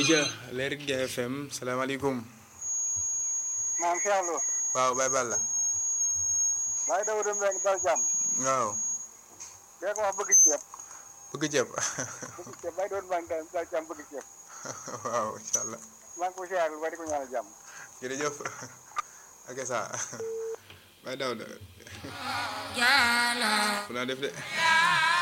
Aïcha Lergui FM salaamaaleykum. naan Seexlu. waaw Baye Balla. Baye Dawuda Mbengue dal jàmm. waaw. dee ko wax bëgg ceeb. bëgg ceeb. bëgg ceeb Baye Dawuda Mbengue dal jàmm bëgg ceeb. waaw incha allah. maa ngi ko siyaare waaye di ko ñaanal jàmm. jërëjëf. ak sa Baye Dawuda. fu naa def de.